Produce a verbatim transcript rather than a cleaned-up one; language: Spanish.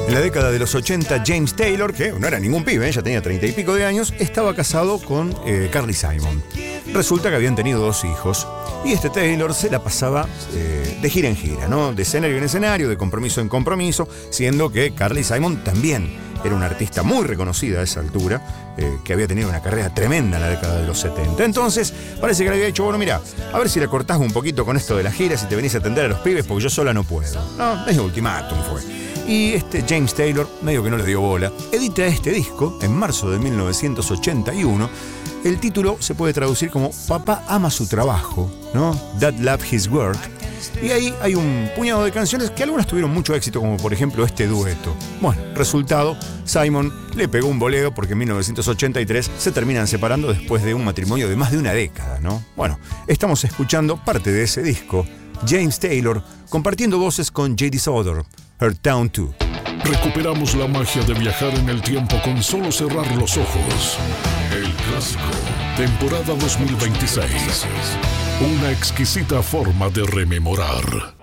En la década de los ochenta, James Taylor, que no era ningún pibe, ya tenía treinta y pico de años, estaba casado con eh, Carly Simon. Resulta que habían tenido dos hijos y este Taylor se la pasaba eh, de gira en gira, ¿no? De escenario en escenario, de compromiso en compromiso, siendo que Carly Simon también era una artista muy reconocida a esa altura, eh, que había tenido una carrera tremenda en la década de los setenta. Entonces, parece que le había dicho, bueno, mira, a ver si la cortás un poquito con esto de las giras y te venís a atender a los pibes porque yo sola no puedo. No, es ultimátum fue. Y este James Taylor, medio que no le dio bola, edita este disco en marzo de mil novecientos ochenta y uno. El título se puede traducir como Papá ama su trabajo, ¿no? Dad loves his work. Y ahí hay un puñado de canciones que algunas tuvieron mucho éxito, como por ejemplo este dueto. Bueno, resultado, Simon le pegó un boleo porque en mil novecientos ochenta y tres se terminan separando después de un matrimonio de más de una década, ¿no? Bueno, estamos escuchando parte de ese disco, James Taylor compartiendo voces con J D Souther, Her Town dos. Recuperamos la magia de viajar en el tiempo con solo cerrar los ojos. El clásico, temporada dos mil veintiséis. Una exquisita forma de rememorar.